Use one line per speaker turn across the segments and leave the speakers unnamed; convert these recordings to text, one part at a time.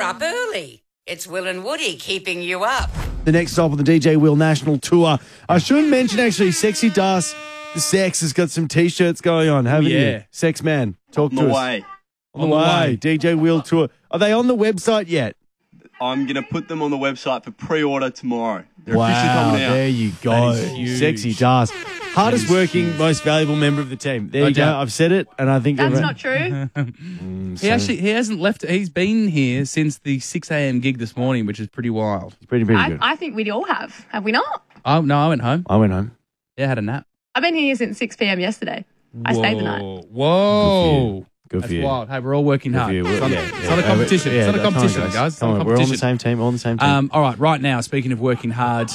up early. It's Will and Woody keeping you up.
The next stop on the DJ Will National Tour. I should mention, actually, Sexy Das, the Sex, has got some T-shirts going on, haven't you? Sex Man, talk to us. On the way. DJ Will Tour. Are they on the website yet?
I'm going to put them on the website for pre-order tomorrow. They're officially coming out.
There you go. Sexy Das. Hardest working, most valuable member of the team. There you go. I've said it, and I think
That's not true.
He hasn't left. He's been here since the 6 a.m. gig this morning, which is pretty wild.
It's pretty good.
I think we all have. Have we not?
Oh, no, I went home. Yeah, had a nap.
I've been here since 6 p.m. yesterday. I stayed the night.
Whoa.
Good for you.
That's wild. Hey, we're all working hard.
It's
not a competition. It's not a competition, guys.
Come on, we're all on the same team.
All right now, speaking of working hard,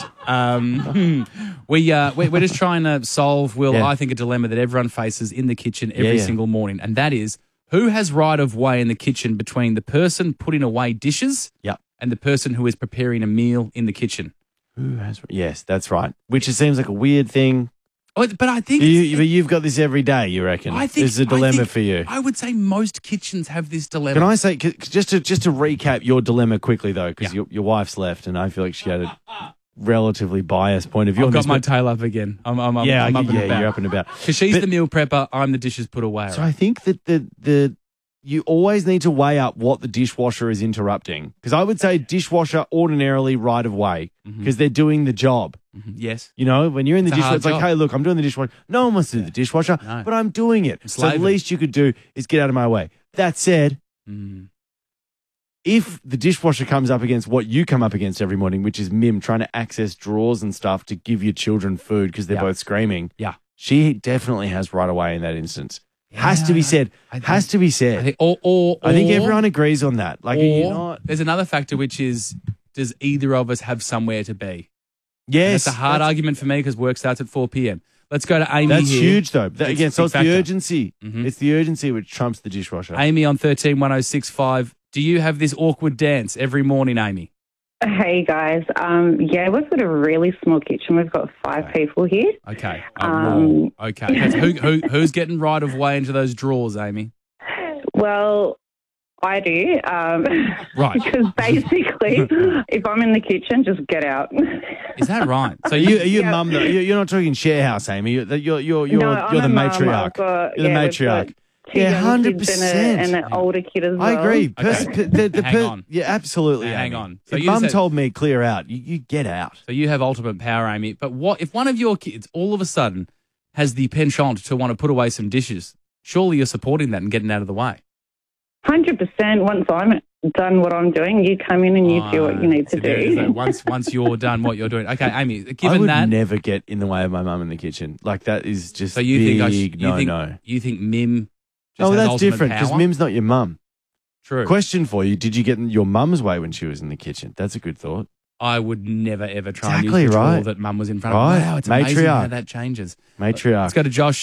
we're just trying to solve, I think, a dilemma that everyone faces in the kitchen every single morning, and that is, who has right of way in the kitchen between the person putting away dishes and the person who is preparing a meal in the kitchen?
Who has? Yes, that's right. Which it seems like a weird thing.
Oh, but I think
you've got this every day. You reckon?
I think
it's a dilemma for you.
I would say most kitchens have this dilemma.
Can I say just to recap your dilemma quickly though, because your wife's left, and I feel like she had a relatively biased point of view.
I've got my tail up again. I'm up and about.
You're up and about.
Because she's the meal prepper, I'm the dishes put away.
So I think that you always need to weigh up what the dishwasher is interrupting. Because I would say dishwasher ordinarily right of way because they're doing the job.
Yes.
You know, when you're in the dishwasher, it's like, hey, look, I'm doing the dishwasher. No one wants to do the dishwasher, but I'm doing it. So the least you could do is get out of my way. That said, if the dishwasher comes up against what you come up against every morning, which is Mim trying to access drawers and stuff to give your children food because they're both screaming, she definitely has right away in that instance. Has to be said. Has to be said.
I think,
I think everyone agrees on that. Like,
there's another factor, which is, does either of us have somewhere to be?
Yes.
That's a hard argument for me because work starts at 4 p.m. Let's go to Amy.
That's
here.
huge, though. Again, so it's the urgency. It's the urgency which trumps the dishwasher.
Amy on 131065. Do you have this awkward dance every morning, Amy?
Hey, guys. We've got a really small kitchen. We've got 5 people here.
Okay. Okay. Who's getting right of way into those drawers, Amy?
Well, I do.
Right.
Because basically, if I'm in the kitchen, just get out.
Is that right?
So you're mum, though. You're not talking share house, Amy. You're the matriarch. You're the matriarch. Yeah, 100%.
And an older kid as well.
I agree.
Hang on.
Yeah, absolutely.
Hang on.
So if mum told me clear out, you get out.
So you have ultimate power, Amy. But what if one of your kids all of a sudden has the penchant to want to put away some dishes? Surely you're supporting that and getting out of the way.
100%. Once I'm done what I'm doing, you come in and you do what you need to do.
So once you're done what you're doing. Okay, Amy, given
I would
that...
never get in the way of my mum in the kitchen. Like, that is just
no. You think Mim just has
that's different because Mim's not your mum.
True.
Question for you, did you get in your mum's way when she was in the kitchen? That's a good thought.
I would never, ever try and use the tool that mum was in front of.
Right.
Wow, it's amazing how that changes.
Matriarch.
Let's go to Josh